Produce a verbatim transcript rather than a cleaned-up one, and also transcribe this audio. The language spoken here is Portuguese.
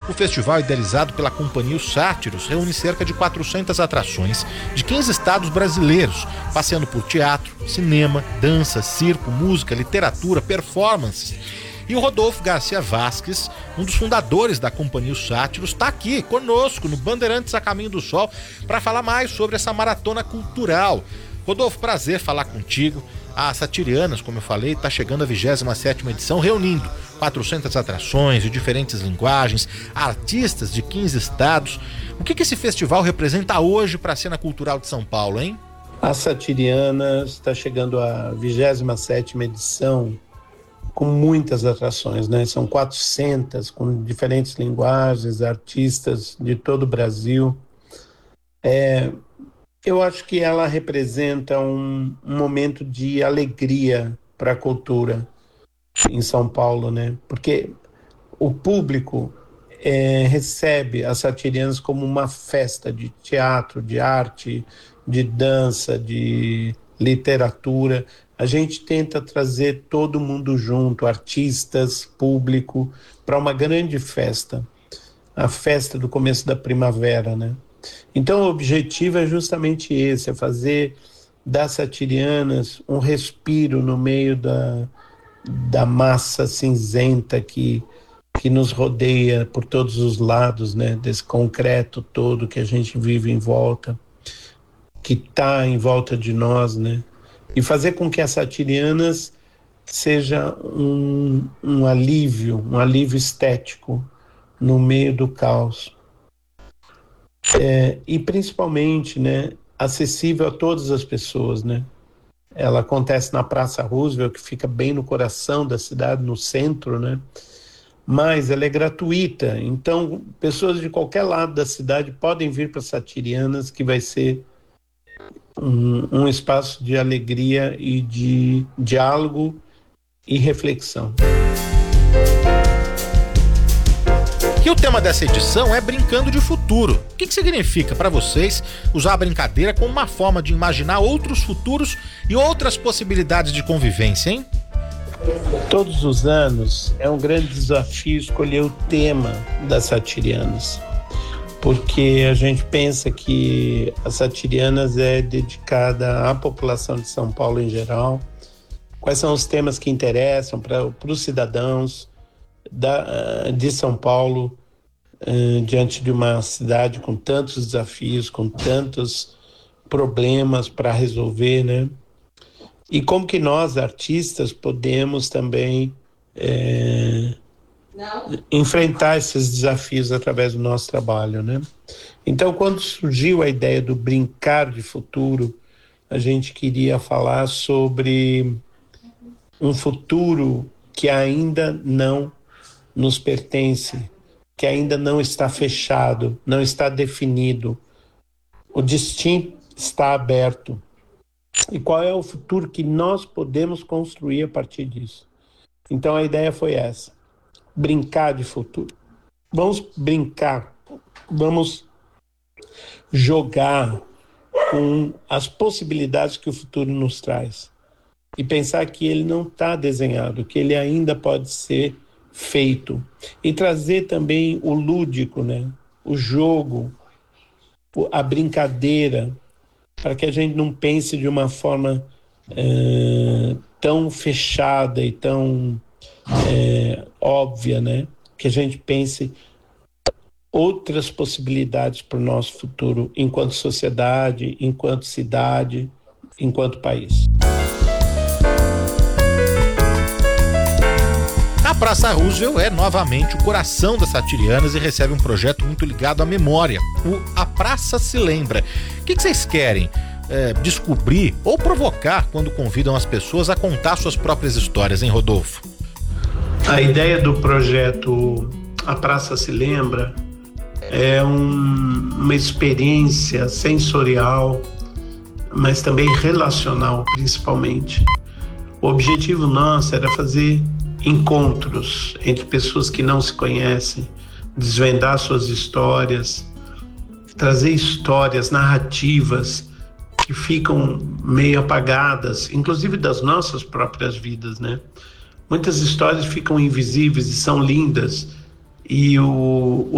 O festival, idealizado pela Companhia Os Sátiros, reúne cerca de quatrocentas atrações de quinze estados brasileiros, passeando por teatro, cinema, dança, circo, música, literatura, performances. E o Rodolfo Garcia Vasques, um dos fundadores da Companhia Os Sátiros, está aqui conosco no Bandeirantes a Caminho do Sol para falar mais sobre essa maratona cultural. Rodolfo, prazer falar contigo. A Satirianas, como eu falei, está chegando à vigésima sétima edição, reunindo quatrocentas atrações de diferentes linguagens, artistas de quinze estados. O que, que esse festival representa hoje para a cena cultural de São Paulo, hein? A Satirianas está chegando à vigésima sétima edição com muitas atrações, né? São quatrocentas, com diferentes linguagens, artistas de todo o Brasil. É... Eu acho que ela representa um, um momento de alegria para a cultura em São Paulo, né? Porque o público é, recebe as Satirianas como uma festa de teatro, de arte, de dança, de literatura. A gente tenta trazer todo mundo junto, artistas, público, para uma grande festa, a festa do começo da primavera, né? Então o objetivo é justamente esse, é fazer das Satirianas um respiro no meio da, da massa cinzenta que, que nos rodeia por todos os lados, né? Desse concreto todo que a gente vive em volta, que está em volta de nós, né? E fazer com que as Satirianas seja um, um alívio, um alívio estético no meio do caos. É, e principalmente, né, acessível a todas as pessoas, né? Ela acontece na Praça Roosevelt, que fica bem no coração da cidade, no centro, né? Mas ela é gratuita, então pessoas de qualquer lado da cidade podem vir para Satirianas, que vai ser um, um espaço de alegria e de diálogo e reflexão. E o tema dessa edição é Brincando de Futuro. O que, que significa para vocês usar a brincadeira como uma forma de imaginar outros futuros e outras possibilidades de convivência, hein? Todos os anos é um grande desafio escolher o tema das Satirianas, porque a gente pensa que as Satirianas é dedicada à população de São Paulo em geral. Quais são os temas que interessam para os cidadãos Da, de São Paulo, uh, diante de uma cidade com tantos desafios, com tantos problemas para resolver, né? E como que nós, artistas, podemos também é, enfrentar esses desafios através do nosso trabalho, né? Então, quando surgiu a ideia do Brincar de Futuro, a gente queria falar sobre um futuro que ainda não nos pertence, que ainda não está fechado, não está definido. O destino está aberto. E qual é o futuro que nós podemos construir a partir disso? Então a ideia foi essa: brincar de futuro. Vamos brincar, vamos jogar com as possibilidades que o futuro nos traz. E pensar que ele não está desenhado, que ele ainda pode ser feito, e trazer também o lúdico, né? O jogo, a brincadeira, para que a gente não pense de uma forma é, tão fechada e tão é, óbvia, né? Que a gente pense outras possibilidades para o nosso futuro enquanto sociedade, enquanto cidade, enquanto país. A Praça Roosevelt é novamente o coração das Satirianas e recebe um projeto muito ligado à memória, o A Praça Se Lembra. O que, que vocês querem é, descobrir ou provocar quando convidam as pessoas a contar suas próprias histórias, hein, Rodolfo? A ideia do projeto A Praça Se Lembra é um, uma experiência sensorial, mas também relacional, principalmente. O objetivo nosso era fazer encontros entre pessoas que não se conhecem, desvendar suas histórias, trazer histórias, narrativas que ficam meio apagadas, inclusive das nossas próprias vidas, né? Muitas histórias ficam invisíveis e são lindas, e o,